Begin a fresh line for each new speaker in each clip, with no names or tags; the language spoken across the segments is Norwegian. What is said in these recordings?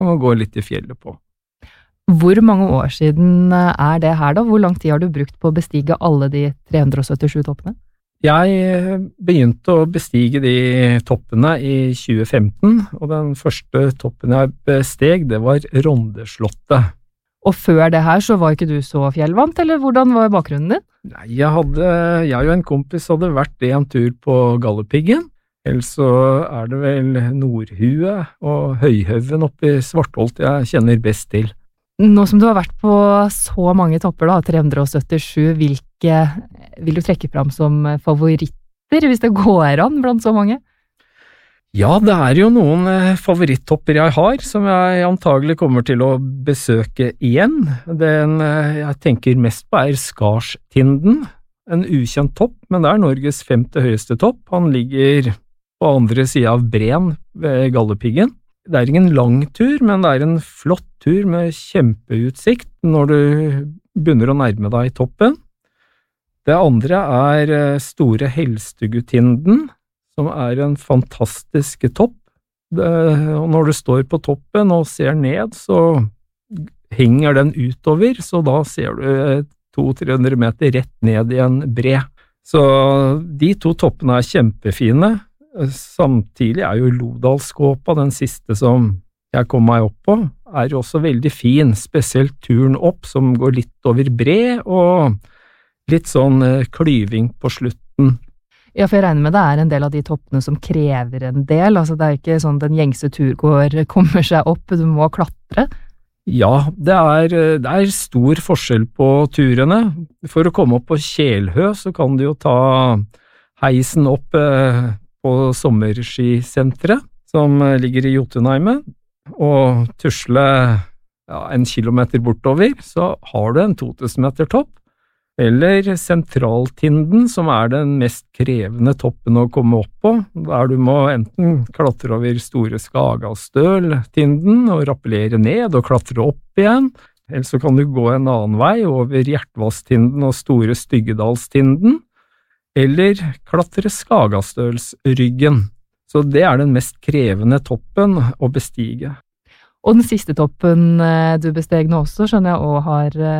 og gå litt i fjellet på.
Hvor mange år siden det her da? Hvor lang tid har du brukt på å bestige alle de 377 toppene?
Jeg begynte å bestige de toppene i 2015, og den første toppen jeg besteg, det var Rondeslottet.
Og før det her så var ikke du så fjellvant, eller hvordan var bakgrunnen din?
Nei, jeg og en kompis hadde vært en tur på Galdhøpiggen, ellers så det vel Nordhue og Høyhaugen oppe i Svartholt jeg kjenner best til.
Nå som du har vært på så mange topper da, 377, hvilke vil du trekke fram som favoritter, hvis det går an blant så mange?
Ja, det jo noen favorittopper jeg har, som jeg antagelig kommer til å besøke igjen. Den jeg tenker mest på Skarstinden, en ukjent topp, men det Norges 5. høyeste topp. Han ligger på andre siden av Bren ved Galdhøpiggen. Det ingen lang tur, men det en flott tur med kjempeutsikt når du begynner å nærme deg toppen. Det andre Store Helstugutinden, som en fantastisk topp. Og når du står på toppen og ser ned, så henger den utover, så da ser du 200-300 meter rett ned i en bre. Så de to toppene kjempefine. Samtidig jo Lodalskåpa, den siste som jeg kom meg opp på, jo også veldig fin, spesielt turen opp som går litt over bre, og litt sånn klyving på slutten.
Ja, for jeg regner med det en del av de toppene som krever en del, altså det ikke sånn den gjengse turgåer kommer seg opp, du må klatre.
Ja, det stor forskjell på turene. For å komme opp på Kjelhø så kan du jo ta heisen opp på sommerskisenteret, som ligger i Jotunheimen, og tusle 1 kilometer bortover, så har du en 2000 meter topp. Eller Sentraltinden, som den mest krevende toppen å komme opp på, der du må enten klatre over Store Skagastøl-tinden og rappellere ned og klatre opp igjen, eller så kan du gå en annen vei over Hjertvasstinden og Store Styggedalstinden, eller klatre Skagastølsryggen. Så det den mest krevende toppen å bestige.
Og den siste toppen du besteg nå også, skjønner jeg, og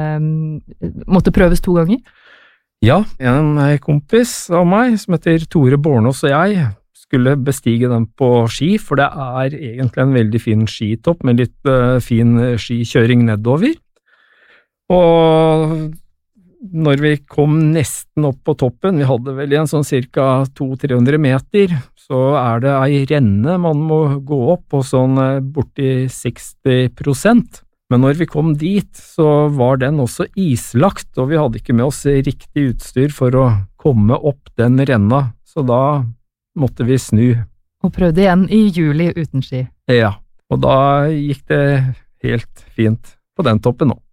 har måttet prøves 2 ganger?
Ja, en kompis av meg, som heter Tore Bornås og jeg, skulle bestige den på ski, for det egentlig en veldig fin skitopp med litt fin skikjøring nedover. Og når vi kom nesten opp på toppen, vi hadde vel en sånn cirka 200-300 meter, så det ei renne man må gå opp på sånn borti 60%. Men når vi kom dit, så var den også islagt, og vi hadde ikke med oss riktig utstyr for å komme opp den renna, så da måtte vi snu.
Og prøvde igjen i juli uten ski.
Ja, og da gikk det helt fint på den toppen nå.